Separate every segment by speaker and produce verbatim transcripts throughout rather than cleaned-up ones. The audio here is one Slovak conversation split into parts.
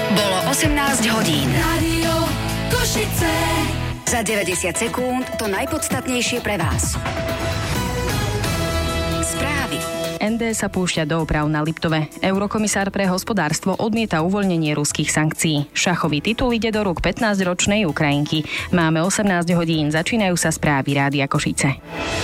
Speaker 1: Bolo osemnásť hodín.
Speaker 2: Rádio Košice.
Speaker 1: Za deväťdesiat sekúnd to najpodstatnejšie pre vás. Správy.
Speaker 3: en dé sa púšťa do oprav na Liptove. Eurokomisár pre hospodárstvo odmieta uvoľnenie ruských sankcií. Šachový titul ide do rúk pätnásťročnej Ukrajinky. Máme osemnásť hodín, začínajú sa správy Rádia Košice.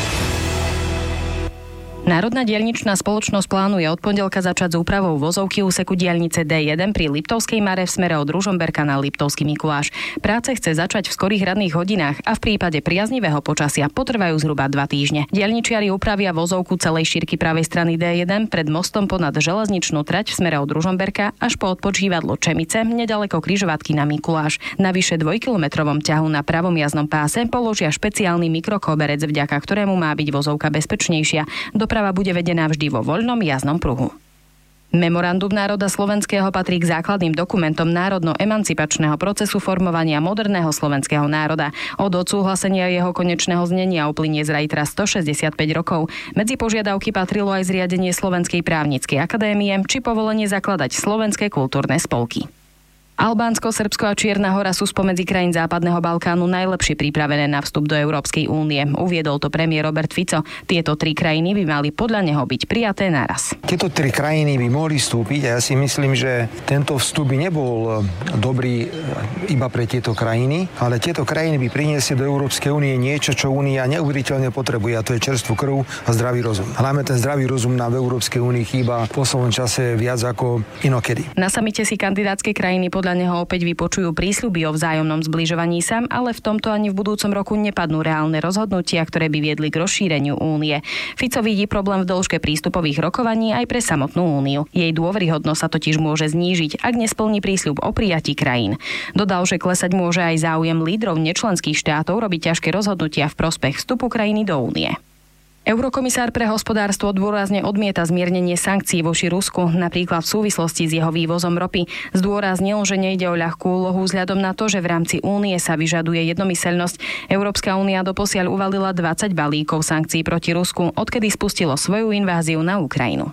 Speaker 3: Národná diaľničná spoločnosť plánuje od pondelka začať s úpravou vozovky úseku diaľnice dé jeden pri Liptovskej Mare v smere od Ružomberka na Liptovský Mikuláš. Práce chce začať v skorých ranných hodinách a v prípade priaznivého počasia potrvajú zhruba dva týždne. Diaľničiari upravia vozovku celej šírky pravej strany dé jeden pred mostom ponad železničnú trať v smere od Ružomberka až po odpočívadlo Čemice nedaleko križovatky na Mikuláš. Na vyše dvojkilometrovom ťahu na pravom jazdnom páse položia špeciálny mikrokoberec, vďaka ktorému má byť vozovka bezpečnejšia. Doprava bude vedená vždy vo voľnom jazdnom pruhu. Memorandum národa slovenského patrí k základným dokumentom národno-emancipačného procesu formovania moderného slovenského národa. Od odsúhlasenia jeho konečného znenia uplynie zajtra stošesťdesiatpäť rokov. Medzi požiadavky patrilo aj zriadenie Slovenskej právnickej akadémie či povolenie zakladať slovenské kultúrne spolky. Albánsko, Srbsko a Čierna Hora sú spomedzi krajín západného Balkánu najlepšie pripravené na vstup do Európskej únie. Uviedol to premiér Robert Fico. Tieto tri krajiny by mali podľa neho byť prijaté naraz.
Speaker 4: Tieto tri krajiny by mohli vstúpiť a ja si myslím, že tento vstup by nebol dobrý iba pre tieto krajiny, ale tieto krajiny by priniesli do Európskej únie niečo, čo únia neuveriteľne potrebuje, a to je čerstvú krv a zdravý rozum. Hlavne ten zdravý rozum nám v Európskej únii chýba v poslednom čase viac ako inokedy.
Speaker 3: Na samite si kandidátske krajiny podľa Podľa neho opäť vypočujú prísľuby o vzájomnom zbližovaní sa, ale v tomto ani v budúcom roku nepadnú reálne rozhodnutia, ktoré by viedli k rozšíreniu únie. Fico vidí problém v dĺžke prístupových rokovaní aj pre samotnú úniu. Jej dôveryhodnosť sa totiž môže znížiť, ak nesplní prísľub o prijatí krajín. Dodal, že klesať môže aj záujem lídrov nečlenských štátov robiť ťažké rozhodnutia v prospech vstupu krajiny do únie. Eurokomisár pre hospodárstvo dôrazne odmieta zmiernenie sankcií voči Rusku, napríklad v súvislosti s jeho vývozom ropy. Zdôraznil, že nejde o ľahkú úlohu vzhľadom na to, že v rámci únie sa vyžaduje jednomyseľnosť. Európska únia doposiaľ uvalila dvadsať balíkov sankcií proti Rusku, odkedy spustilo svoju inváziu na Ukrajinu.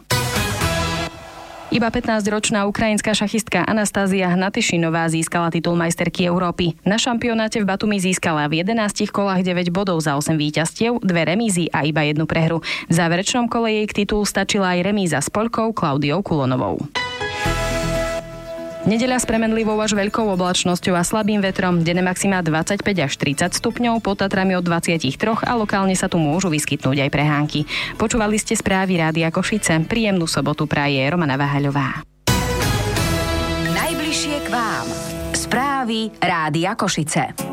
Speaker 3: Iba pätnásťročná ukrajinská šachistka Anastázia Hnatyšinová získala titul majsterky Európy. Na šampionáte v Batumi získala v jedenástich kolách deväť bodov za osem víťazstiev, dve remízy a iba jednu prehru. V záverečnom kole jej k titulu stačila aj remíza s Poľkou Klaudiou Kulonovou. Nedeľa s premenlivou až veľkou oblačnosťou a slabým vetrom, denné maximá dvadsaťpäť až tridsať stupňov, pod Tatrami od dvadsaťtri a lokálne sa tu môžu vyskytnúť aj prehánky. Počúvali ste správy Rádia Košice. Príjemnú sobotu praje Romana Vahaľová.
Speaker 1: Najbližšie k vám. Správy Rádia Košice.